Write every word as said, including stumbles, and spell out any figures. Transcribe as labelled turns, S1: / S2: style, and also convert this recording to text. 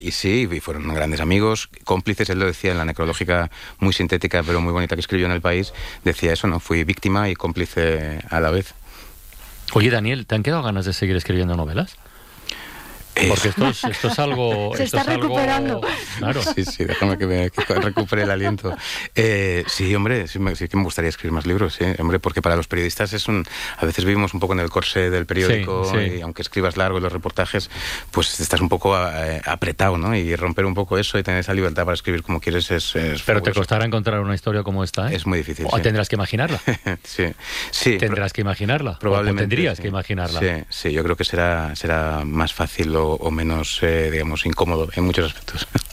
S1: Y sí, y fueron grandes amigos, cómplices. Él lo decía en la necrológica muy sintética, pero muy bonita que escribió en El País. Decía eso, ¿no? Fui víctima y cómplice a la vez.
S2: Oye, Daniel, ¿te han quedado ganas de seguir escribiendo novelas? Porque esto es, esto es algo...
S3: Se
S2: esto
S3: está
S2: es algo,
S3: recuperando.
S2: claro.
S1: Sí, sí, déjame que, me, que recupere el aliento. Eh, sí, hombre, sí, me, sí que me gustaría escribir más libros, sí, hombre, porque para los periodistas es un... A veces vivimos un poco en el corsé del periódico,
S2: Sí, sí.
S1: y aunque escribas largo los reportajes, pues estás un poco eh, apretado, ¿no? Y romper un poco eso y tener esa libertad para escribir como quieres es, es
S2: Pero te
S1: fabuloso.
S2: costará encontrar una historia como esta, ¿eh?
S1: Es muy difícil,
S2: O
S1: sí.
S2: tendrás que imaginarla.
S1: sí, sí.
S2: Tendrás que imaginarla.
S1: Probablemente.
S2: O tendrías
S1: sí.
S2: que imaginarla.
S1: Sí, sí, yo creo que será, será más fácil o, o menos, eh, digamos, incómodo en muchos aspectos.